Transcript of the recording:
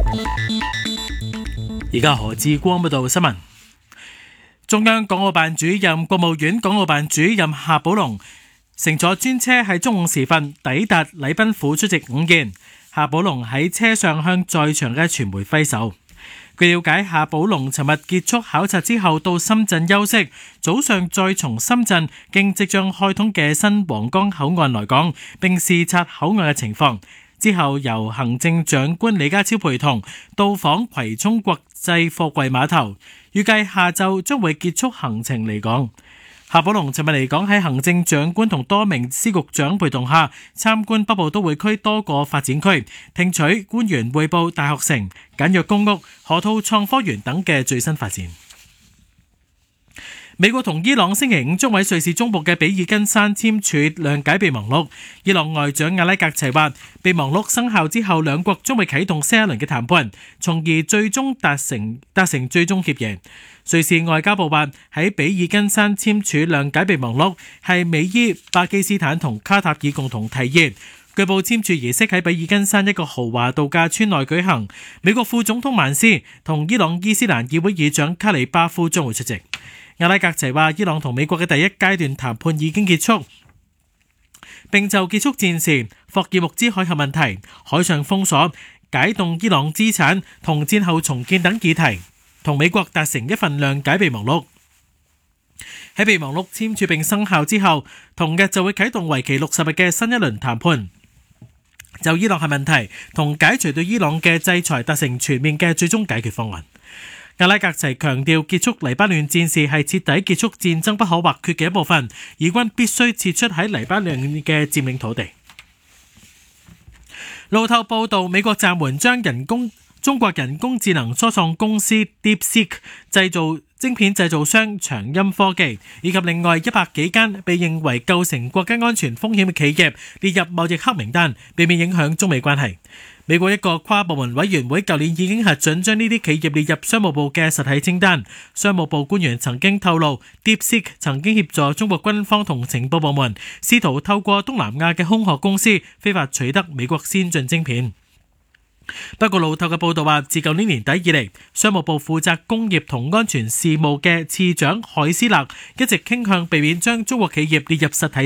而家何志光報道新聞。中央港澳辦主任、國務院港澳辦主任夏寶龍乘坐專車喺中午時分抵達禮賓府出席午宴。夏寶龍喺車上向在場嘅傳媒揮手。據了解，夏寶龍尋日結束考察之後到深圳休息，早上再從深圳經即將開通嘅新皇崗口岸來港，並視察口岸嘅情況。之後由行政長官李家超陪同到訪葵涌國際貨櫃碼頭，預計下晝將會結束行程離港。夏寶龍尋日離港喺行政長官同多名司局長陪同下參觀北部都會區多個發展區，聽取官員匯報大學城、簡約公屋、河套創科園等嘅最新發展。美國同伊朗星期五將喺瑞士中部嘅比爾根山簽署諒解備忘錄。伊朗外長阿拉格齊話，備忘錄生效之後，兩國將會啟動新一輪嘅談判，從而最終達成最終協議。瑞士外交部話，喺比爾根山簽署諒解備忘錄係美伊、巴基斯坦同卡塔爾共同提議。據報簽署儀式喺比爾根山一個豪華度假村內舉行。美國副總統曼斯同伊朗伊斯蘭議會議長卡里巴夫將會出席。阿拉格齊話，伊朗同美國嘅第一階段談判已經結束，並就結束戰時、霍爾木茲海峽問題、海上封鎖、解凍伊朗資產同戰後重建等議題，同美國達成一份諒解備忘錄。喺備忘錄簽署並生效之後，同日就會啟動為期60日嘅新一輪談判，就伊朗核問題同解除對伊朗嘅制裁達成全面嘅最終解決方案。阿拉格齊強調，結束黎巴嫩戰事係徹底結束戰爭不可或缺嘅一部分，以軍必須撤出喺黎巴嫩嘅佔領土地。路透報道，美國暫緩將中國人工智能初創公司 DeepSeek 晶片製造商長鑫科技以及另外100幾間被認為構成國家安全風險嘅企業列入貿易黑名單，避免影響中美關係。美國一個跨部門委員會舊年已經核准將呢啲企業列入商務部嘅實體清單。商務部官員曾經透露， DeepSeek 曾經協助中國軍方同情報部門試圖透過東南亞嘅空殼公司非法取得美國先進晶片。不過路透嘅報道話，自舊年年底以嚟，商務部負責工業同安全事務嘅次長海斯勒一直傾向避免將中國企業列入實體